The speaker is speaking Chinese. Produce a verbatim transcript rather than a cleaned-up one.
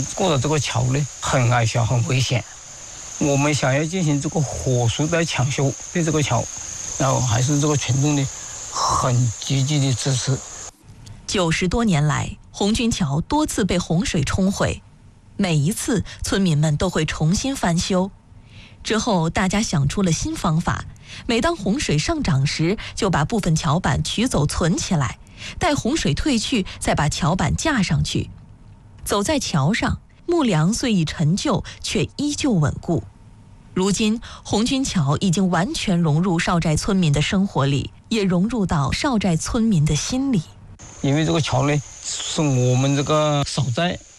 过了这个桥呢，很矮小，很危险。我们想要进行这个火速的抢修对这个桥，然后还是这个群众呢很积极的支持。 九十多年来，红军桥多次被洪水冲毁，每一次村民们都会重新翻修。之后，大家想出了新方法，每当洪水上涨时，就把部分桥板取走存起来，待洪水退去，再把桥板架上去。走在桥上，木梁虽已陈旧，却依旧稳固。如今，红军桥已经完全融入邵寨村民的生活里，也融入到邵寨村民的心里。 因为这个桥呢，是我们这个邵寨